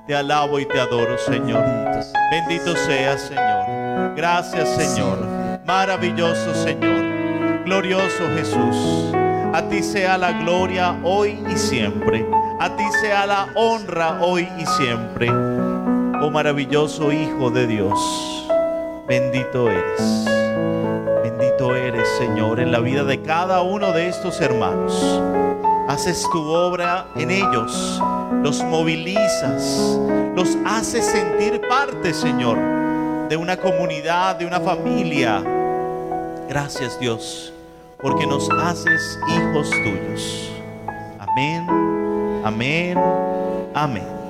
Te alabo y te adoro, Señor. Bendito seas, Señor. Gracias, Señor. Maravilloso, Señor. Glorioso Jesús. A ti sea la gloria hoy y siempre. A ti sea la honra hoy y siempre. Oh maravilloso Hijo de Dios. Bendito eres. Bendito eres, Señor, en la vida de cada uno de estos hermanos. Haces tu obra en ellos, los movilizas, los haces sentir parte, Señor, de una comunidad, de una familia. Gracias, Dios, porque nos haces hijos tuyos. Amén, amén, amén.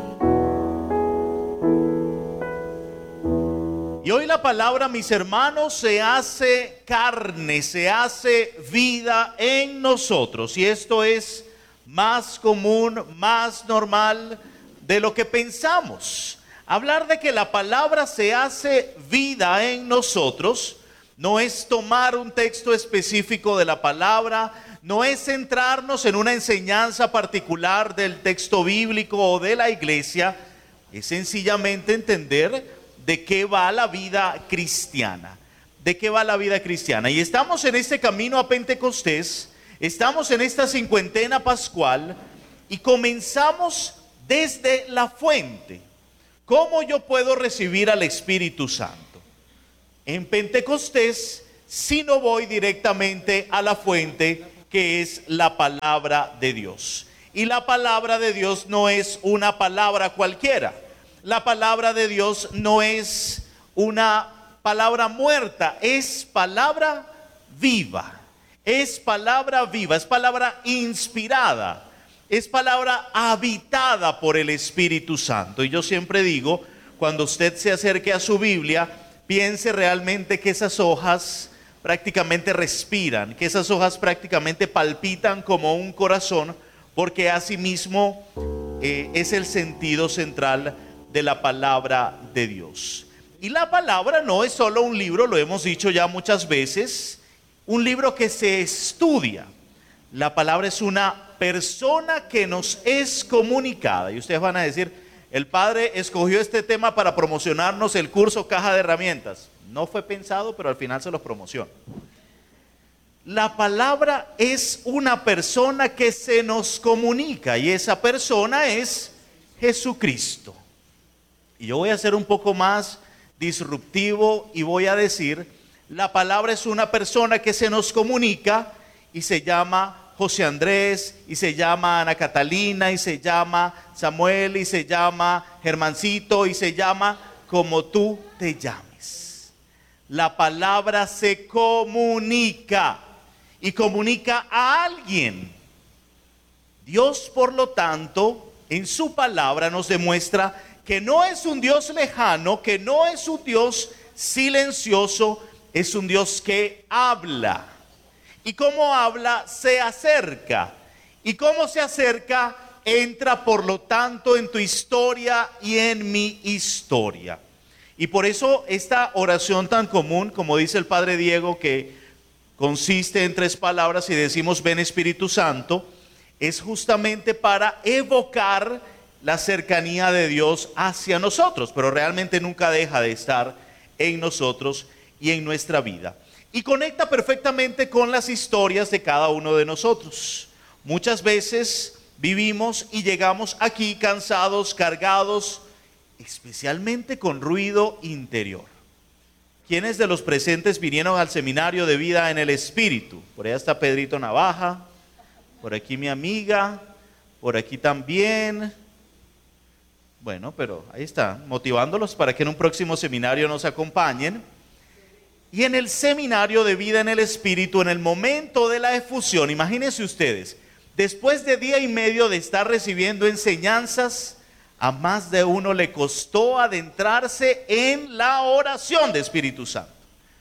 Y hoy la palabra, mis hermanos, se hace carne, se hace vida en nosotros. Y esto es más común, más normal de lo que pensamos. Hablar de que la palabra se hace vida en nosotros no es tomar un texto específico de la palabra, no es centrarnos en una enseñanza particular del texto bíblico o de la iglesia, es sencillamente entender de qué va la vida cristiana. ¿De qué va la vida cristiana? Y estamos en este camino a Pentecostés, estamos en esta cincuentena pascual y comenzamos desde la fuente. ¿Cómo yo puedo recibir al Espíritu Santo? En Pentecostés, si no voy directamente a la fuente, que es la palabra de Dios. Y la palabra de Dios no es una palabra cualquiera. La palabra de Dios no es una palabra muerta, es palabra viva. Es palabra viva, es palabra inspirada, es palabra habitada por el Espíritu Santo. Y yo siempre digo, cuando usted se acerque a su Biblia, piense realmente que esas hojas prácticamente respiran, que esas hojas prácticamente palpitan como un corazón, porque asimismo es el sentido central de la palabra de Dios. Y la palabra no es solo un libro, lo hemos dicho ya muchas veces, un libro que se estudia. La palabra es una persona que nos es comunicada. Y ustedes van a decir, el Padre escogió este tema para promocionarnos el curso Caja de Herramientas. No fue pensado, pero al final se los promociona. La palabra es una persona que se nos comunica y esa persona es Jesucristo. Y yo voy a ser un poco más disruptivo y voy a decir, la palabra es una persona que se nos comunica y se llama José Andrés, y se llama Ana Catalina, y se llama Samuel, y se llama Germancito, y se llama como tú te llames. La palabra se comunica y comunica a alguien. Dios, por lo tanto, en su palabra nos demuestra que no es un Dios lejano, que no es un Dios silencioso, es un Dios que habla. Y como habla, se acerca. Y como se acerca, entra por lo tanto en tu historia y en mi historia. Y por eso esta oración tan común, como dice el Padre Diego, que consiste en 3 palabras y decimos ven Espíritu Santo, es justamente para evocar la cercanía de Dios hacia nosotros, pero realmente nunca deja de estar en nosotros y en nuestra vida. Y conecta perfectamente con las historias de cada uno de nosotros. Muchas veces vivimos y llegamos aquí cansados, cargados, especialmente con ruido interior. ¿Quiénes de los presentes vinieron al seminario de vida en el Espíritu? Por allá está Pedrito Navaja, por aquí mi amiga, por aquí también. Bueno, pero ahí está, motivándolos para que en un próximo seminario nos acompañen. Y en el seminario de vida en el Espíritu, en el momento de la efusión, imagínense ustedes, después de 1 día y medio de estar recibiendo enseñanzas, a más de uno le costó adentrarse en la oración de Espíritu Santo.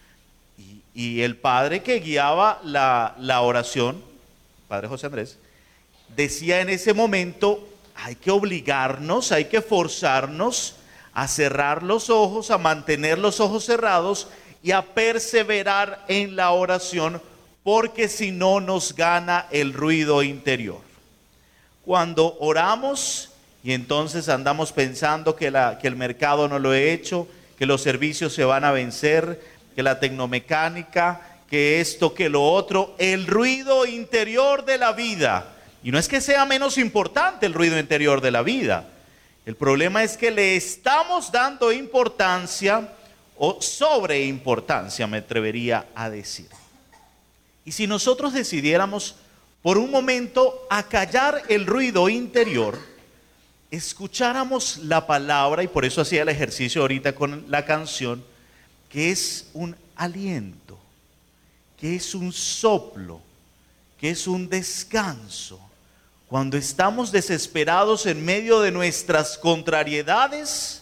Y el padre que guiaba la oración, Padre José Andrés, decía en ese momento, hay que obligarnos, hay que forzarnos a cerrar los ojos, a mantener los ojos cerrados y a perseverar en la oración, porque si no nos gana el ruido interior. Cuando oramos y entonces andamos pensando que el mercado no lo ha hecho, que los servicios se van a vencer, que la tecnomecánica, que esto, que lo otro, el ruido interior de la vida. Y no es que sea menos importante el ruido interior de la vida. El problema es que le estamos dando importancia o sobreimportancia, me atrevería a decir. Y si nosotros decidiéramos por un momento acallar el ruido interior, escucháramos la palabra, y por eso hacía el ejercicio ahorita con la canción, que es un aliento, que es un soplo, que es un descanso. Cuando estamos desesperados en medio de nuestras contrariedades,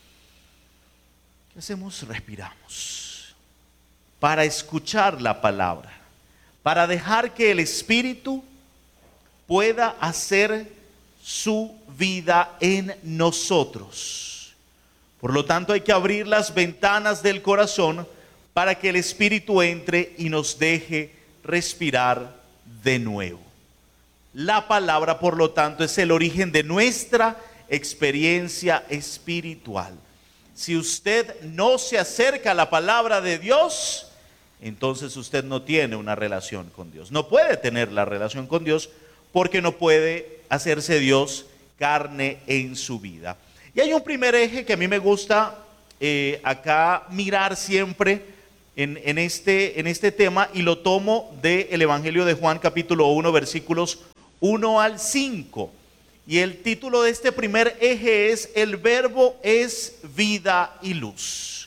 ¿qué hacemos? Respiramos para escuchar la palabra, para dejar que el Espíritu pueda hacer su vida en nosotros. Por lo tanto, hay que abrir las ventanas del corazón para que el Espíritu entre y nos deje respirar de nuevo. La palabra, por lo tanto, es el origen de nuestra experiencia espiritual. Si usted no se acerca a la palabra de Dios, entonces usted no tiene una relación con Dios. No puede tener la relación con Dios porque no puede hacerse Dios carne en su vida. Y hay un primer eje que a mí me gusta acá mirar siempre en este tema, y lo tomo del Evangelio de Juan capítulo 1 versículos 1 al 5. Y el título de este primer eje es: el verbo es vida y luz.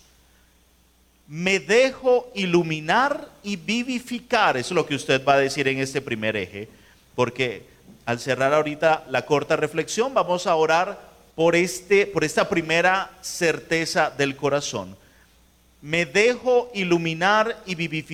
Me dejo iluminar y vivificar. Eso es lo que usted va a decir en este primer eje, porque al cerrar ahorita la corta reflexión vamos a orar por esta primera certeza del corazón. Me dejo iluminar y vivificar.